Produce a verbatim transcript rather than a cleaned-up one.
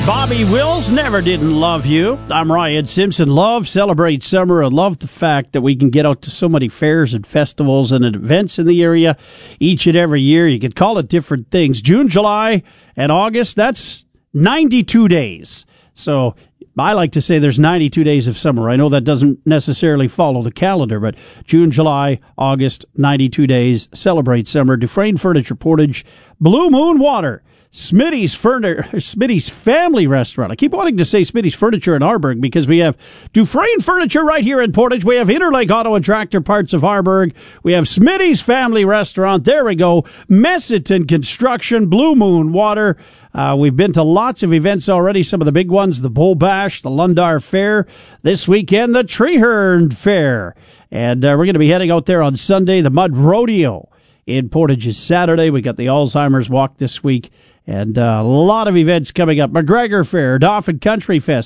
Bobby Wills never didn't love you. I'm Ryan Simpson. Love, celebrate summer, and love the fact that we can get out to so many fairs and festivals and events in the area each and every year. You could call it different things. June, July, and August, that's ninety-two days. So I like to say there's ninety-two days of summer. I know that doesn't necessarily follow the calendar, but June, July, August, ninety-two days. Celebrate summer. Dufresne Furniture Portage, Blue Moon Water, Smitty's Furniture, Smitty's Family Restaurant. I keep wanting to say Smitty's Furniture in Harburg because we have Dufresne Furniture right here in Portage. We have Interlake Auto and Tractor Parts of Harburg. We have Smitty's Family Restaurant. There we go. Messiton Construction, Blue Moon Water. Uh, we've been to lots of events already, some of the big ones, the Bull Bash, the Lundar Fair. This weekend, the Treeherne Fair. And uh, we're going to be heading out there on Sunday, the Mud Rodeo in Portage is Saturday. We got the Alzheimer's Walk this week. And uh, a lot of events coming up. McGregor Fair, Dauphin Country Fest,